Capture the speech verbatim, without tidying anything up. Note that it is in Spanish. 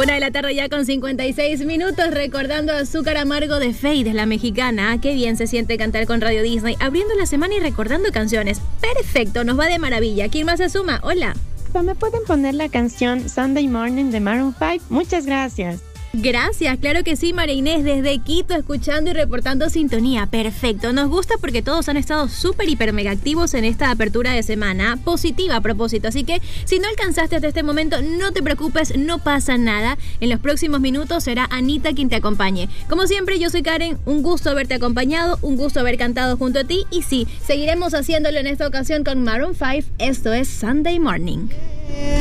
Una de la tarde ya con cincuenta y seis minutos, recordando Azúcar Amargo de Feid, la mexicana. Qué bien se siente cantar con Radio Disney, abriendo la semana y recordando canciones. Perfecto, nos va de maravilla. ¿Quién más se suma? Hola. ¿Me pueden poner la canción Sunday Morning de Maroon cinco? Muchas gracias. Gracias, claro que sí, María Inés, desde Quito, escuchando y reportando sintonía. Perfecto, nos gusta porque todos han estado súper, hiper, mega activos en esta apertura de semana, positiva a propósito. Así que si no alcanzaste hasta este momento, no te preocupes, no pasa nada. En los próximos minutos será Anita quien te acompañe. Como siempre, yo soy Karen, un gusto haberte acompañado, un gusto haber cantado junto a ti. Y sí, seguiremos haciéndolo en esta ocasión con Maroon cinco. Esto es Sunday Morning.